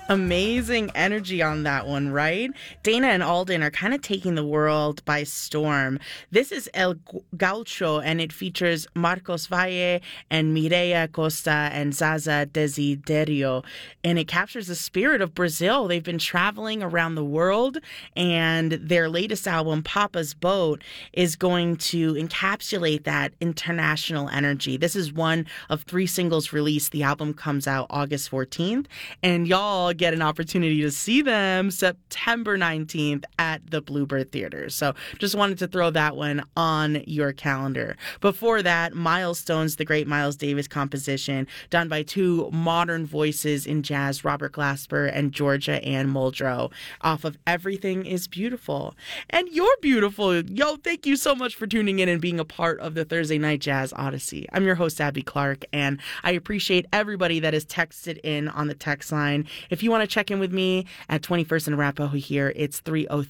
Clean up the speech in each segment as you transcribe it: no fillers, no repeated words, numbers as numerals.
Amazing energy on that one, right? Dana and Alden are kind of taking the world by storm. This is El Gaucho, and it features Marcos Valle and Mireia Costa and Zaza Desiderio. And it captures the spirit of Brazil. They've been traveling around the world, and their latest album, Papa's Boat, is going to encapsulate that international energy. This is one of 3 singles released. The album comes out August 14th, and y'all get an opportunity to see them September 19th at the Bluebird Theater. So just wanted to throw that one on your calendar. Before that, Milestones, the great Miles Davis composition, done by 2 modern voices in jazz, Robert Glasper and Georgia Ann Muldrow, off of Everything is Beautiful. And you're beautiful. Yo, thank you so much for tuning in and being a part of the Thursday Night Jazz Odyssey. I'm your host, Abby Clark, and I appreciate everybody that has texted in on the text line. If you want to check in with me at 21st and Arapahoe here, it's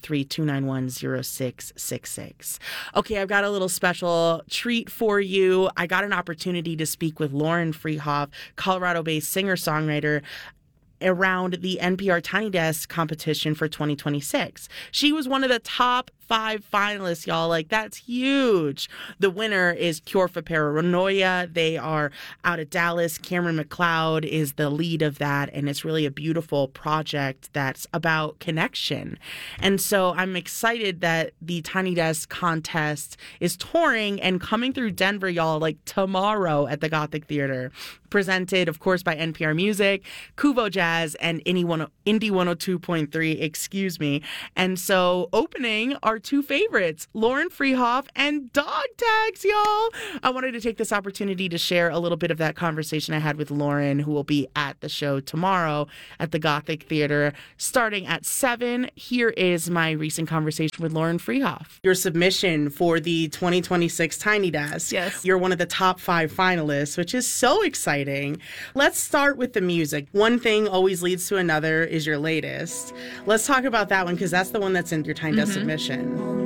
303-291-0666. Okay, I've got a little special treat for you. I got an opportunity to speak with Lauren Freehoff, Colorado-based singer-songwriter, around the NPR Tiny Desk competition for 2026. She was one of the top 5 finalists, y'all. Like, that's huge. The winner is Cure for Paranoia. They are out of Dallas. Cameron McLeod is the lead of that, and it's really a beautiful project that's about connection. And so I'm excited that the Tiny Desk contest is touring and coming through Denver, y'all, like tomorrow at the Gothic Theater. Presented, of course, by NPR Music, Kuvo Jazz, and Indie 102.3, excuse me. And so opening our 2 favorites, Lauren Freehoff and Dog Tags, y'all. I wanted to take this opportunity to share a little bit of that conversation I had with Lauren, who will be at the show tomorrow at the Gothic Theater starting at 7. Here is my recent conversation with Lauren Freehoff. Your submission for the 2026 Tiny Desk. Yes. You're one of the top 5 finalists, which is so exciting. Let's start with the music. One Thing Always Leads to Another is your latest. Let's talk about that one because that's the one that's in your Tiny Desk submission.